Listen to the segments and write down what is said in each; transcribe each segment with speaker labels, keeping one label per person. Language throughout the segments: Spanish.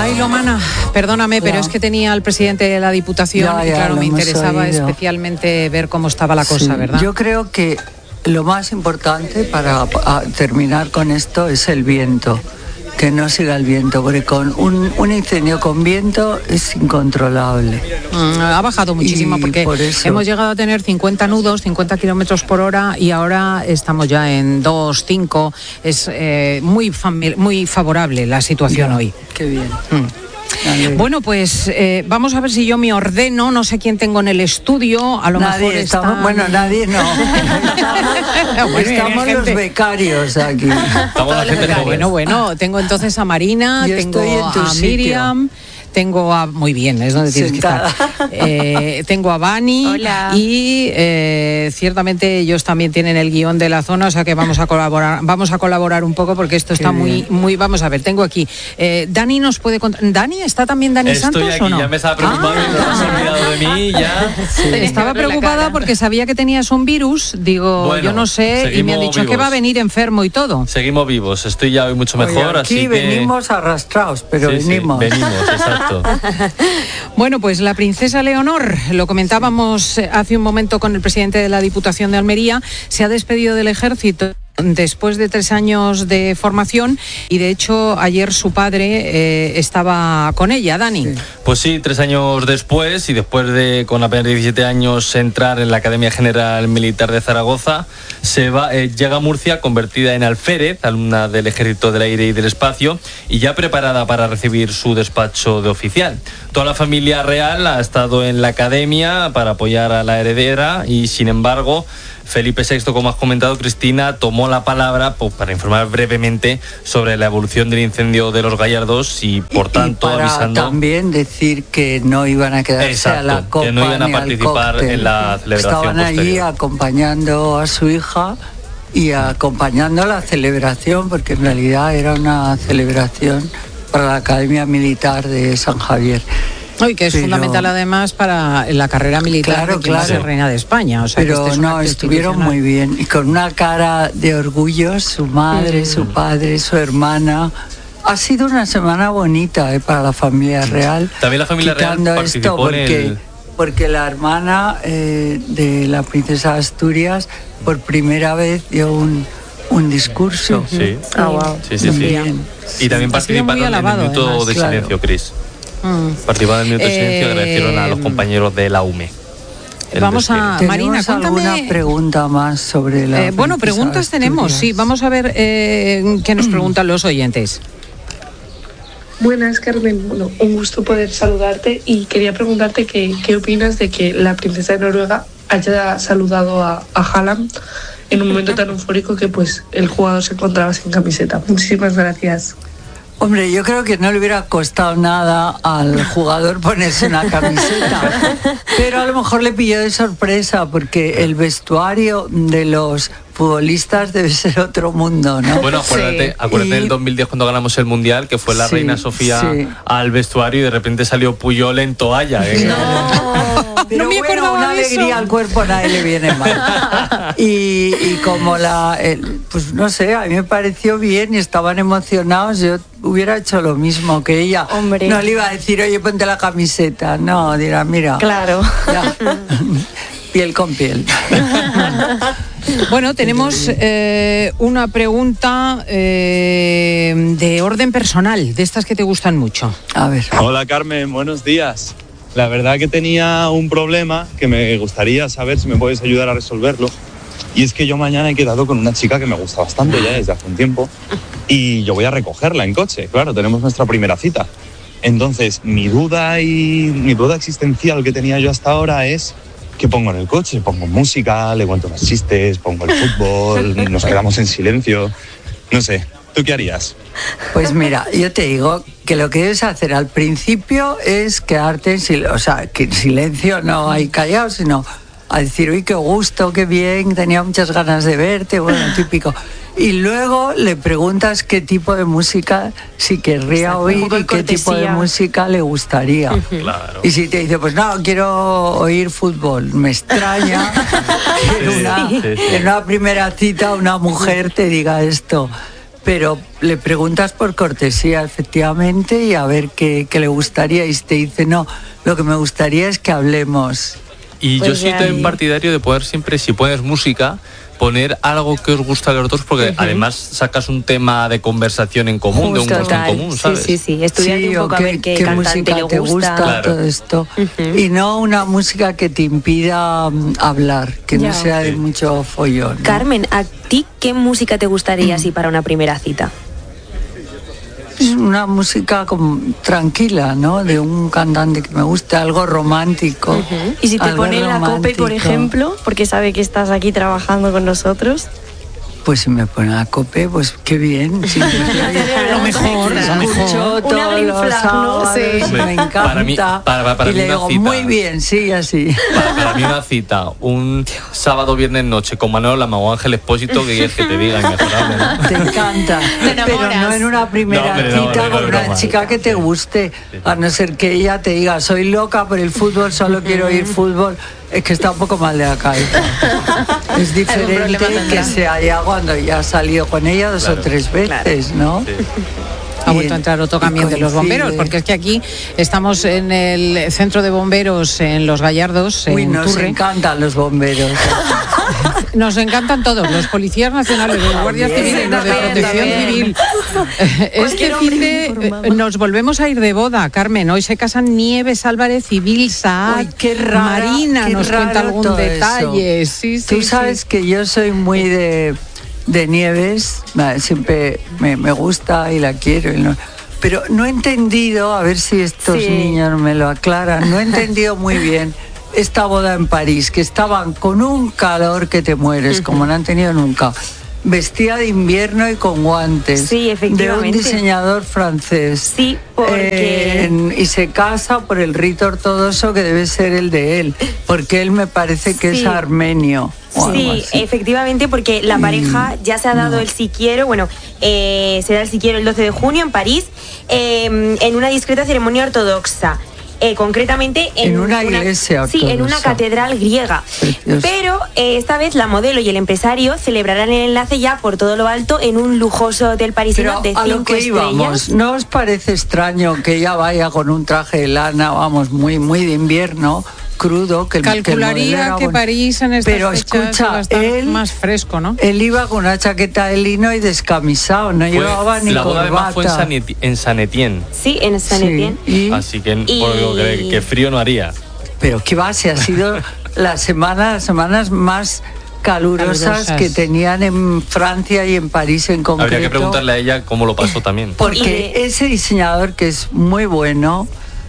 Speaker 1: Ay, Lomana, perdóname, pero es que tenía al presidente de la Diputación y claro, me interesaba especialmente ver cómo estaba la cosa, ¿verdad?
Speaker 2: Yo creo que lo más importante para terminar con esto es el viento. Que no siga el viento, porque con un incendio con viento es incontrolable.
Speaker 1: Ha bajado muchísimo porque hemos llegado a tener 50 nudos, 50 kilómetros por hora y ahora estamos ya en 2, 5. Es muy favorable la situación hoy.
Speaker 2: Qué bien.
Speaker 1: Bueno, pues vamos a ver si yo me ordeno. No sé quién tengo en el estudio. A lo mejor está...
Speaker 2: Bueno, nadie no. Estamos los becarios aquí.
Speaker 3: Estamos la gente joven.
Speaker 1: Bueno, tengo entonces a Marina, tengo a Miriam. Tengo a... Muy bien, es donde tienes sentada que estar. Tengo a Vani.
Speaker 4: Hola.
Speaker 1: Y ciertamente ellos también tienen el guión de la zona, o sea que vamos a colaborar un poco porque esto está muy... Vamos a ver, tengo aquí. Dani nos puede contar... ¿Dani? ¿Está también Dani Santos
Speaker 3: aquí,
Speaker 1: o no?
Speaker 3: Ya me estaba preocupando, no has olvidado de mí, ya.
Speaker 1: Sí. Estaba preocupada porque sabía que tenías un virus, digo, bueno, yo no sé, y me han dicho que va a venir enfermo y todo.
Speaker 3: Seguimos vivos, estoy ya hoy mucho mejor,
Speaker 2: aquí
Speaker 3: así
Speaker 2: venimos arrastrados, pero venimos.
Speaker 3: Sí, venimos, exacto.
Speaker 1: Bueno, pues la princesa Leonor, lo comentábamos hace un momento con el presidente de la Diputación de Almería, se ha despedido del ejército después de 3 años de formación y de hecho ayer su padre estaba con ella, Dani.
Speaker 2: Sí.
Speaker 3: Pues sí, 3 años después y después de con apenas 17 años entrar en la Academia General Militar de Zaragoza, llega a Murcia convertida en alférez, alumna del Ejército del Aire y del Espacio y ya preparada para recibir su despacho de oficial. Toda la familia real ha estado en la academia para apoyar a la heredera y sin embargo Felipe VI, como has comentado, Cristina, tomó la palabra para informar brevemente sobre la evolución del incendio de los Gallardos y, por tanto,
Speaker 2: para
Speaker 3: avisando...
Speaker 2: también decir que no iban a quedarse a la copa,
Speaker 3: que no iban a participar en la celebración
Speaker 2: Estaban
Speaker 3: posterior.
Speaker 2: allí acompañando a su hija y acompañando la celebración, porque en realidad era una celebración para la Academia Militar de San Javier.
Speaker 1: Y que es fundamental además para la carrera militar de ser reina de España. O sea,
Speaker 2: pero estuvieron muy bien y con una cara de orgullo, su madre, su padre, su hermana. Ha sido una semana bonita para la familia real.
Speaker 3: También la familia real participó
Speaker 2: porque la hermana de la princesa de Asturias por primera vez dio un discurso.
Speaker 3: Sí.
Speaker 4: Wow.
Speaker 3: Sí. Y también participaron en el minuto de silencio, Cris. Participaron en el minuto de silencio y agradecieron a los compañeros de la UME.
Speaker 1: Vamos a Marina, cuéntame
Speaker 2: alguna pregunta más sobre la
Speaker 1: bueno, preguntas tenemos, sí, vamos a ver qué nos preguntan los oyentes.
Speaker 5: Buenas, Carmen. Bueno, un gusto poder saludarte y quería preguntarte qué opinas de que la princesa de Noruega haya saludado a Haaland en un momento tan eufórico que pues el jugador se encontraba sin camiseta. Muchísimas gracias.
Speaker 2: Hombre, yo creo que no le hubiera costado nada al jugador ponerse una camiseta, pero a lo mejor le pilló de sorpresa porque el vestuario de los futbolistas debe ser otro mundo, ¿no?
Speaker 3: Bueno, acuérdate del 2010 cuando ganamos el Mundial, que fue la reina Sofía al vestuario y de repente salió Puyol en toalla.
Speaker 2: Pero
Speaker 1: no me acordaba
Speaker 2: una
Speaker 1: de
Speaker 2: alegría
Speaker 1: eso.
Speaker 2: al cuerpo a nadie le viene mal. Y como pues no sé, a mí me pareció bien y estaban emocionados, yo hubiera hecho lo mismo que ella.
Speaker 4: Hombre.
Speaker 2: No le iba a decir, oye, ponte la camiseta. No, dirá, mira.
Speaker 4: Claro.
Speaker 2: Ya. Piel con piel.
Speaker 1: Bueno, tenemos una pregunta de orden personal, de estas que te gustan mucho.
Speaker 2: A ver.
Speaker 6: Hola Carmen, buenos días. La verdad que tenía un problema que me gustaría saber si me puedes ayudar a resolverlo. Y es que yo mañana he quedado con una chica que me gusta bastante ya desde hace un tiempo y yo voy a recogerla en coche, claro, tenemos nuestra primera cita. Entonces, mi duda existencial que tenía yo hasta ahora es ¿qué pongo en el coche? Pongo música, le cuento unos chistes, pongo el fútbol, nos quedamos en silencio, no sé. ¿Tú qué harías?
Speaker 2: Pues mira, yo te digo que lo que debes hacer al principio es quedarte en silencio, o sea, que en silencio no hay callado, sino a decir, uy, qué gusto, qué bien, tenía muchas ganas de verte, bueno, típico. Y luego le preguntas qué tipo de música si querría oír y qué tipo de música le gustaría.
Speaker 3: Claro.
Speaker 2: Y si te dice, pues no, quiero oír fútbol, me extraña que en una primera cita una mujer te diga esto. pero le preguntas por cortesía, efectivamente, y a ver qué le gustaría, y te dice, no, lo que me gustaría es que hablemos.
Speaker 3: Y
Speaker 4: Pues
Speaker 3: yo soy también partidario de poder siempre, si pones música, poner algo que os gusta a los dos, porque además sacas un tema de conversación en común, de un gusto en común, ¿sabes?
Speaker 4: Sí, estudiar un poco a ver qué cantante
Speaker 2: música
Speaker 4: le
Speaker 2: te
Speaker 4: gusta.
Speaker 2: Claro. Todo esto. Y no una música que te impida hablar, que no sea de mucho follón, ¿no?
Speaker 4: Carmen, ¿a ti qué música te gustaría así para una primera cita?
Speaker 2: Es una música como tranquila, ¿no? De un cantante que me gusta, algo romántico.
Speaker 7: Y si te
Speaker 2: algo
Speaker 7: pone la COPE, por ejemplo, porque sabe que estás aquí trabajando con nosotros.
Speaker 2: Pues si me pone la COPE, pues qué bien. Sí,
Speaker 1: Lo mejor.
Speaker 7: Una green flag, ¿no? Sí.
Speaker 2: Me encanta.
Speaker 3: Para mí, para
Speaker 2: y
Speaker 3: mí
Speaker 2: le
Speaker 3: una
Speaker 2: digo,
Speaker 3: cita,
Speaker 2: muy bien, sí, así.
Speaker 3: Para mí una cita, un sábado, viernes noche con Manolo Lama o Ángel Expósito, que quieres que te diga inmejorable, ¿no?
Speaker 2: Te encanta. Pero no en una primera cita con una chica que te guste, a no ser que ella te diga, soy loca por el fútbol, solo quiero ir fútbol. Es que está un poco mal de la cabeza. Es diferente que se haya cuando ya ha salido con ella 2 o 3 veces, ¿no? Sí.
Speaker 1: Ha vuelto a entrar otro camión de los bomberos, porque es que aquí estamos en el centro de bomberos en Los Gallardos, en
Speaker 2: nos
Speaker 1: Turre.
Speaker 2: encantan los bomberos.
Speaker 1: Nos encantan todos, los policías nacionales, los guardias civiles, los de protección civil. Este fin de nos volvemos a ir de boda, Carmen. Hoy se casan Nieves Álvarez y Bill Saad. Marina nos cuenta algún detalle. Sí,
Speaker 2: Tú sabes que yo soy muy de Nieves, siempre me gusta y la quiero. Pero no he entendido, a ver si estos niños me lo aclaran, no he entendido muy bien esta boda en París, que estaban con un calor que te mueres, como no han tenido nunca. Vestida de invierno y con guantes.
Speaker 4: Sí, efectivamente.
Speaker 2: De un diseñador francés.
Speaker 4: Sí, porque...
Speaker 2: y se casa por el rito ortodoxo que debe ser el de él, porque él me parece que es armenio.
Speaker 4: Sí, efectivamente, porque la pareja ya se ha dado el sí quiero, será el sí quiero el 12 de junio en París, en una discreta ceremonia ortodoxa. Concretamente en una iglesia ortodoxa. Sí, en una catedral griega. Precioso. Pero esta vez la modelo y el empresario celebrarán el enlace ya por todo lo alto en un lujoso hotel parisino de 5 estrellas.
Speaker 2: ¿No os parece extraño que ella vaya con un traje de lana, muy de invierno, crudo?
Speaker 1: Calcularía que París en estas fechas va a estar más fresco, ¿no?
Speaker 2: Él iba con una chaqueta de lino y descamisado, no llevaba ni corbata.
Speaker 3: La boda además fue en San Etienne.
Speaker 4: Sí, en San Etienne.
Speaker 3: Así que por lo que frío no haría.
Speaker 2: Pero qué va, si ha sido las semanas más calurosas que tenían en Francia y en París en concreto.
Speaker 3: Habría que preguntarle a ella cómo lo pasó también.
Speaker 2: Porque ese diseñador, que es muy bueno,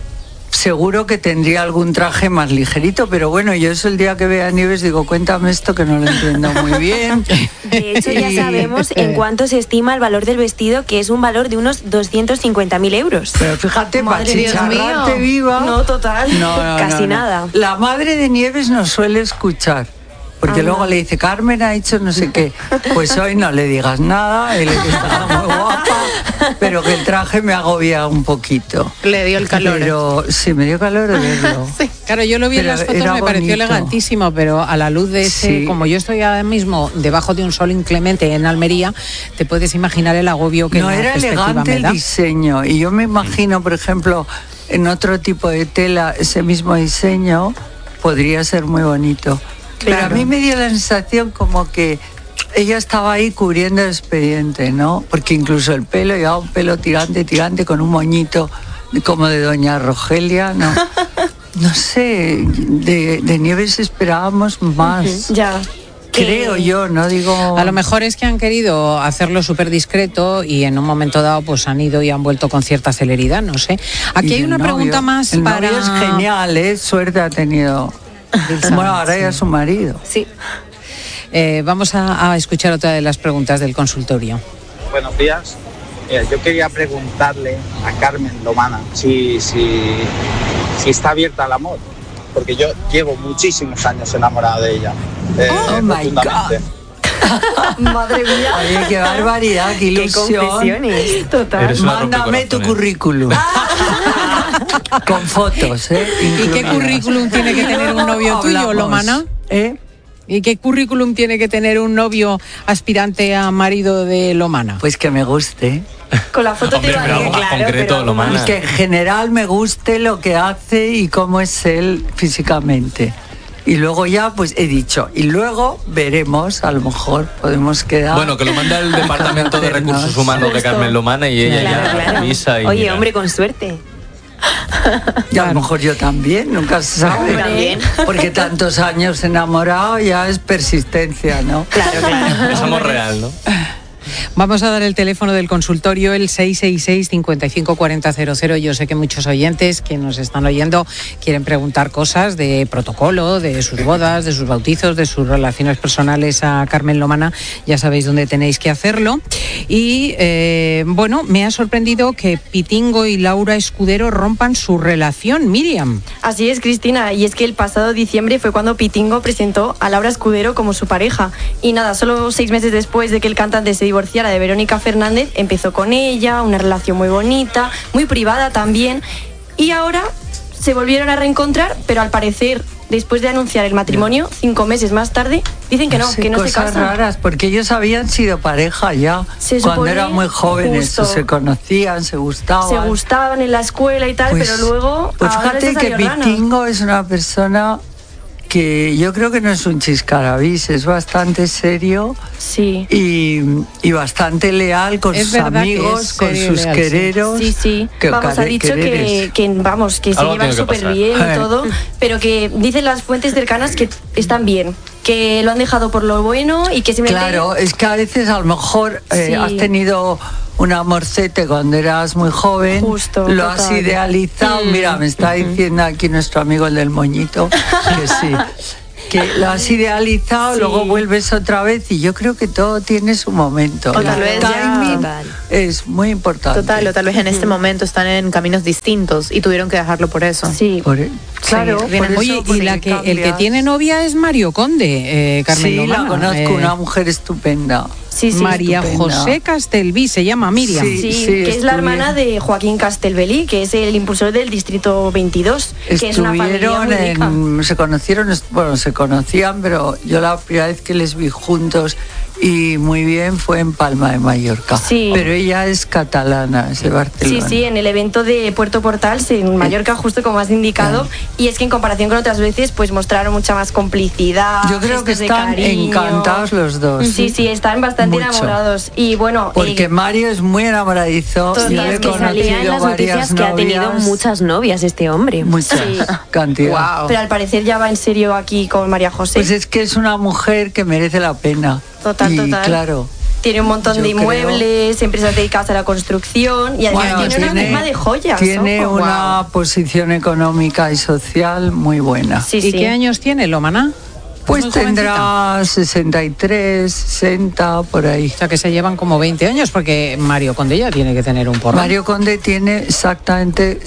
Speaker 2: seguro que tendría algún traje más ligerito, pero bueno, yo eso el día que vea Nieves digo, cuéntame esto que no lo entiendo muy bien.
Speaker 4: De hecho, ya sabemos en cuánto se estima el valor del vestido, que es un valor de unos 250.000 euros.
Speaker 2: Pero fíjate, para chicharrarte viva...
Speaker 7: No, total.
Speaker 4: Casi nada.
Speaker 2: La madre de Nieves nos suele escuchar. Porque luego le dice, Carmen ha dicho no sé qué. Pues hoy no le digas nada, él está muy guapa, pero que el traje me agobia un poquito.
Speaker 1: Le dio el calor.
Speaker 2: Pero sí, me dio calor de verlo.
Speaker 1: Sí, claro, yo lo vi en las fotos, me pareció elegantísimo, pero a la luz de ese, como yo estoy ahora mismo debajo de un sol inclemente en Almería, te puedes imaginar el agobio que
Speaker 2: no era elegante el diseño. Y yo me imagino, por ejemplo, en otro tipo de tela, ese mismo diseño podría ser muy bonito. Pero a mí me dio la sensación como que ella estaba ahí cubriendo el expediente, ¿no? Porque incluso el pelo, llevaba un pelo tirante con un moñito como de doña Rogelia, ¿no? No sé, de Nieves esperábamos más.
Speaker 7: Ya.
Speaker 2: Creo yo, no digo...
Speaker 1: A lo mejor es que han querido hacerlo súper discreto y en un momento dado pues han ido y han vuelto con cierta celeridad, no sé. Aquí hay una pregunta más
Speaker 2: el
Speaker 1: para...
Speaker 2: El novio es genial, ¿eh? Suerte ha tenido... Bueno, ahora ya es su marido.
Speaker 4: Sí.
Speaker 1: Vamos a escuchar otra de las preguntas del consultorio.
Speaker 8: Buenos días. Yo quería preguntarle a Carmen Lomana si está abierta al amor, porque yo llevo muchísimos años enamorado de ella.
Speaker 2: Oh my God.
Speaker 7: Madre mía.
Speaker 2: Oye, qué barbaridad, qué ilusión.
Speaker 4: Qué confesiones.
Speaker 7: Total.
Speaker 2: Mándame tu currículum. Con fotos, ¿eh?
Speaker 1: ¿Y qué currículum tiene que tener un novio tuyo, Lomana? ¿Y qué currículum tiene que tener un novio aspirante a marido de Lomana?
Speaker 2: Pues que me guste.
Speaker 7: Con la foto
Speaker 3: Hombre,
Speaker 7: te
Speaker 3: pero
Speaker 7: vale,
Speaker 3: algo más
Speaker 7: claro,
Speaker 3: concreto,
Speaker 7: pero
Speaker 3: Lomana.
Speaker 2: Y que en general me guste lo que hace y cómo es él físicamente. Y luego ya, pues he dicho, y luego veremos, a lo mejor podemos quedar...
Speaker 3: Bueno, que lo manda el Departamento de Recursos Humanos de Carmen Lomana y ella ya avisa y
Speaker 4: Oye,
Speaker 3: mira.
Speaker 4: hombre, con suerte.
Speaker 2: Y a lo mejor yo también, nunca se sabe.
Speaker 4: También.
Speaker 2: Porque tantos años enamorado ya es persistencia, ¿no?
Speaker 4: Claro.
Speaker 3: Es amor real, ¿no?
Speaker 1: Vamos a dar el teléfono del consultorio, el 666-554000. Yo sé que muchos oyentes que nos están oyendo quieren preguntar cosas de protocolo, de sus bodas, de sus bautizos, de sus relaciones personales a Carmen Lomana. Ya sabéis dónde tenéis que hacerlo. Y bueno, me ha sorprendido que Pitingo y Laura Escudero rompan su relación, Miriam.
Speaker 7: Así es, Cristina, y es que el pasado diciembre fue cuando Pitingo presentó a Laura Escudero como su pareja. Y nada, solo 6 meses después de que el cantante se divorciara de Verónica Fernández, empezó con ella, una relación muy bonita, muy privada también, y ahora se volvieron a reencontrar, pero al parecer, después de anunciar el matrimonio, 5 meses más tarde, dicen que no se
Speaker 2: cosas
Speaker 7: casan.
Speaker 2: raras, porque ellos habían sido pareja ya,
Speaker 7: Se
Speaker 2: cuando
Speaker 7: supone,
Speaker 2: eran muy jóvenes,
Speaker 7: justo.
Speaker 2: se conocían, se gustaban.
Speaker 7: Se gustaban en la escuela y tal,
Speaker 2: Pues-
Speaker 7: pero luego...
Speaker 2: Pues
Speaker 7: ahora
Speaker 2: fíjate
Speaker 7: les ha
Speaker 2: que
Speaker 7: salido rana.
Speaker 2: Pitingo es una persona que yo creo que no es un chiscarabis, es bastante serio
Speaker 7: Sí.
Speaker 2: y bastante leal con
Speaker 1: Es
Speaker 2: sus
Speaker 1: verdad que
Speaker 2: amigos,
Speaker 1: es
Speaker 2: con
Speaker 1: serio y
Speaker 2: sus
Speaker 1: leal, sí.
Speaker 2: quereros.
Speaker 7: Sí. Vamos, ha dicho que se
Speaker 3: Algo
Speaker 7: llevan
Speaker 3: tiene que
Speaker 7: súper
Speaker 3: pasar.
Speaker 7: bien y todo, pero que dicen las fuentes cercanas que están bien, que lo han dejado por lo bueno y que simplemente...
Speaker 2: Claro, es que a veces a lo mejor
Speaker 7: Sí.
Speaker 2: has tenido un amorcete cuando eras muy joven,
Speaker 7: Justo,
Speaker 2: lo
Speaker 7: total.
Speaker 2: has idealizado. Mira, me está diciendo aquí nuestro amigo el del moñito que sí. Que lo has idealizado,
Speaker 7: Sí.
Speaker 2: luego vuelves otra vez y yo creo que todo tiene su momento.
Speaker 9: O tal
Speaker 2: El
Speaker 9: vez ya-
Speaker 2: timing
Speaker 9: Total.
Speaker 2: es muy importante.
Speaker 9: Total, o tal vez en este momento están en caminos distintos y tuvieron que dejarlo por eso.
Speaker 7: Sí.
Speaker 2: Claro,
Speaker 9: Sí,
Speaker 2: por eso,
Speaker 1: Oye, y
Speaker 2: porque
Speaker 1: el que
Speaker 2: cambias.
Speaker 1: tiene novia es Mario Conde, Carmen
Speaker 2: Sí,
Speaker 1: Lomana.
Speaker 2: la conozco, una mujer estupenda.
Speaker 7: Sí,
Speaker 1: María
Speaker 2: estupenda.
Speaker 1: José Castelví, se llama Miriam.
Speaker 2: Sí.
Speaker 7: Sí, que es la hermana de Joaquín Castelbelí, que es el impulsor del Distrito 22, que es una familia
Speaker 2: Estuvieron
Speaker 7: muy rica.
Speaker 2: se conocieron, bueno, se conocían, pero yo la primera vez que les vi juntos y muy bien fue en Palma de Mallorca.
Speaker 7: Sí.
Speaker 2: Pero ella es catalana, es de
Speaker 7: Sí,
Speaker 2: Barcelona.
Speaker 7: sí, en el evento de Puerto Portals en Mallorca, justo como has indicado, y es que en comparación con otras veces, pues mostraron mucha más complicidad.
Speaker 2: Yo creo que
Speaker 7: gestos de
Speaker 2: están
Speaker 7: cariño.
Speaker 2: encantados los dos.
Speaker 7: Sí, sí, están bastante
Speaker 2: Mucho.
Speaker 7: enamorados. Y bueno,
Speaker 2: Porque Mario es muy enamoradizo.
Speaker 7: Total,
Speaker 2: Yo le he
Speaker 7: es que salía
Speaker 2: conocido
Speaker 4: en las noticias
Speaker 2: varias
Speaker 4: que ha tenido
Speaker 2: novias.
Speaker 4: muchas novias este hombre.
Speaker 2: Muchas
Speaker 7: Sí.
Speaker 2: cantidad.
Speaker 9: Wow.
Speaker 7: pero al parecer ya va en serio aquí con María José.
Speaker 2: Pues es que es una mujer que merece la pena.
Speaker 7: Total,
Speaker 2: y
Speaker 7: total.
Speaker 2: claro.
Speaker 7: Tiene un montón
Speaker 2: Yo
Speaker 7: de
Speaker 2: creo-
Speaker 7: emmuebles, empresas dedicadas a la construcción y además
Speaker 2: Bueno,
Speaker 7: tiene una firma de joyas.
Speaker 2: Tiene
Speaker 7: ojo.
Speaker 2: una posición económica y social muy buena.
Speaker 7: Sí,
Speaker 1: ¿Y
Speaker 7: sí.
Speaker 1: qué años tiene Lomana?
Speaker 2: Pues
Speaker 1: muy jovencita.
Speaker 2: tendrá 63, 60, por ahí.
Speaker 1: O sea, que se llevan como 20 años, porque Mario Conde ya tiene que tener un porrón.
Speaker 2: Mario Conde tiene exactamente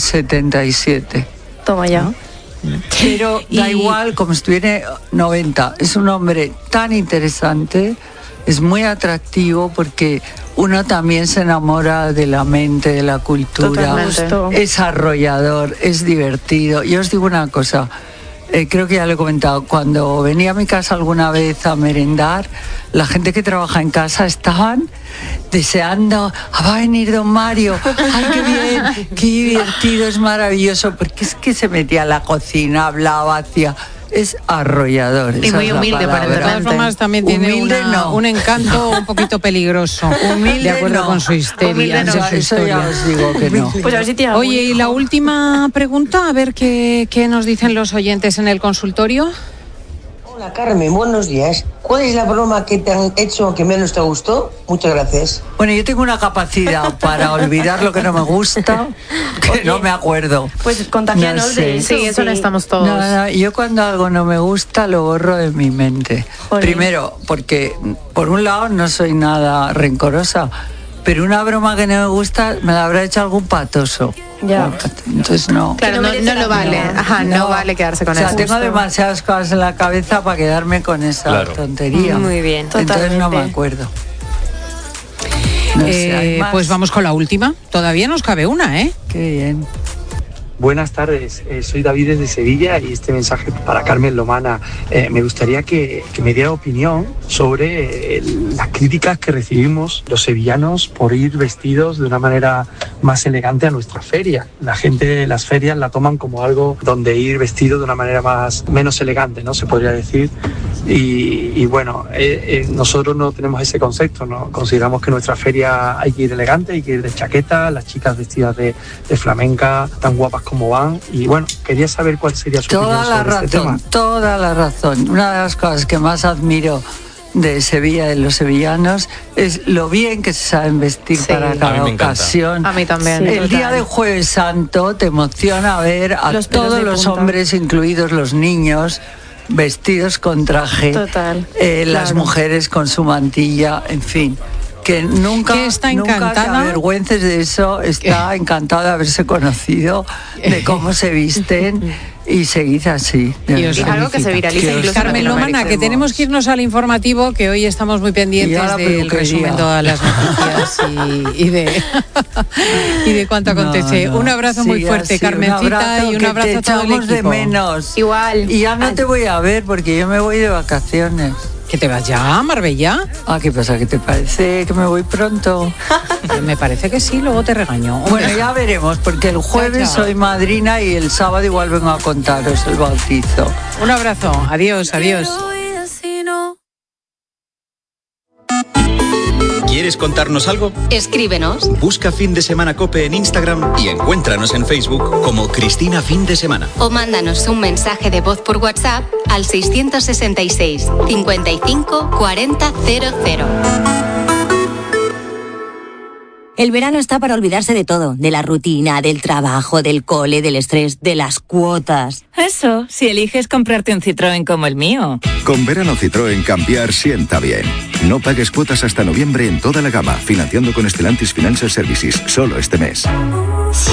Speaker 2: 77.
Speaker 7: Toma ya.
Speaker 2: Pero da
Speaker 1: Y-
Speaker 2: igual, como si tuviera 90. Es un hombre tan interesante, es muy atractivo porque uno también se enamora de la mente, de la cultura.
Speaker 9: Totalmente.
Speaker 7: Justo.
Speaker 2: Es arrollador, es divertido. Yo os digo una cosa, creo que ya lo he comentado, cuando venía a mi casa alguna vez a merendar, la gente que trabaja en casa estaban deseando, va a venir don Mario, ay qué bien, qué divertido, es maravilloso, porque es que se metía a la cocina, hablaba, hacía... Es arrollador.
Speaker 9: Y
Speaker 2: esa
Speaker 9: muy
Speaker 2: es la
Speaker 9: humilde,
Speaker 2: palabra.
Speaker 1: De todas formas, también tiene
Speaker 2: Humilde no.
Speaker 1: un encanto un poquito peligroso,
Speaker 2: Humilde
Speaker 1: de acuerdo
Speaker 2: no.
Speaker 1: con su histeria.
Speaker 9: Humilde no.
Speaker 1: con su
Speaker 2: Eso ya
Speaker 1: historia.
Speaker 2: os digo que no.
Speaker 7: Pues a ver si tiene algún
Speaker 1: Oye, y
Speaker 7: hijo.
Speaker 1: la última pregunta, a ver qué nos dicen los oyentes en el consultorio.
Speaker 10: Hola Carmen, buenos días. ¿Cuál es la broma que te han hecho que menos te gustó? Muchas gracias.
Speaker 2: Bueno, yo tengo una capacidad para olvidar lo que no me gusta, que
Speaker 7: Oye,
Speaker 2: no me acuerdo.
Speaker 7: Pues contagianos
Speaker 2: No sé.
Speaker 7: de eso.
Speaker 9: Sí, eso no estamos todos.
Speaker 2: No, yo cuando algo no me gusta lo borro de mi mente.
Speaker 7: Jolín.
Speaker 2: Primero, porque por un lado no soy nada rencorosa, pero una broma que no me gusta me la habrá hecho algún patoso.
Speaker 7: Ya.
Speaker 2: Entonces no.
Speaker 9: Claro,
Speaker 7: Que no
Speaker 9: no,
Speaker 7: merece
Speaker 9: no
Speaker 7: la
Speaker 9: lo vale.
Speaker 7: pena.
Speaker 9: Ajá, no vale quedarse con
Speaker 2: o sea,
Speaker 9: eso.
Speaker 2: tengo demasiadas cosas en la cabeza para quedarme con esa
Speaker 3: Claro.
Speaker 2: tontería.
Speaker 4: Muy bien.
Speaker 2: Entonces no me
Speaker 7: Totalmente.
Speaker 2: acuerdo. No sé, ¿hay más?
Speaker 1: Pues vamos con la última. Todavía nos cabe una, ¿eh?
Speaker 2: Qué bien.
Speaker 11: Buenas tardes, soy David desde Sevilla y este mensaje para Carmen Lomana. Me gustaría que me diera opinión sobre las críticas que recibimos los sevillanos por ir vestidos de una manera más elegante a nuestra feria. La gente de las ferias la toman como algo donde ir vestido de una manera menos elegante, ¿no? Se podría decir. Y bueno, nosotros no tenemos ese concepto, ¿no? Consideramos que en nuestra feria hay que ir elegante, hay que ir de chaqueta, las chicas vestidas de flamenca, tan guapas como van. Y bueno, quería saber cuál sería su opinión sobre este tema.
Speaker 2: Toda la razón. Una de las cosas que más admiro de Sevilla, de los sevillanos, es lo bien que se saben vestir para cada ocasión.
Speaker 9: A mí también.
Speaker 2: Sí, el día de Jueves Santo te emociona ver a todos los hombres, incluidos los niños, vestidos con traje.
Speaker 7: Total.
Speaker 2: Las mujeres con su mantilla, en fin. Que nunca te avergüences de eso, está encantada de haberse conocido, de cómo se visten y seguid así.
Speaker 9: Y es algo que se viraliza incluso.
Speaker 1: Carmen Lomana, que tenemos que irnos al informativo, que hoy estamos muy pendientes del resumen de todas las noticias y de cuánto acontece. Un abrazo muy fuerte, Carmencita, y un abrazo a todo el equipo.
Speaker 2: De menos.
Speaker 7: Igual.
Speaker 2: Y ya no te voy a ver porque yo me voy de vacaciones.
Speaker 1: ¿Que te vas ya a Marbella?
Speaker 2: ¿Qué pasa? ¿Qué te parece que me voy pronto?
Speaker 1: Me parece que sí, luego te regaño.
Speaker 2: Bueno, ya veremos, porque el jueves soy madrina y el sábado igual vengo a contaros el bautizo.
Speaker 1: Un abrazo, adiós, adiós.
Speaker 12: ¿Quieres contarnos algo?
Speaker 13: Escríbenos.
Speaker 12: Busca Fin de Semana COPE en Instagram y encuéntranos en Facebook como Cristina Fin de Semana.
Speaker 13: O mándanos un mensaje de voz por WhatsApp al 666 55 40 00.
Speaker 14: El verano está para olvidarse de todo, de la rutina, del trabajo, del cole, del estrés, de las cuotas.
Speaker 15: Eso, si eliges comprarte un Citroën como el mío.
Speaker 16: Con verano Citroën cambiar sienta bien. No pagues cuotas hasta noviembre en toda la gama, financiando con Stellantis Financial Services, solo este mes.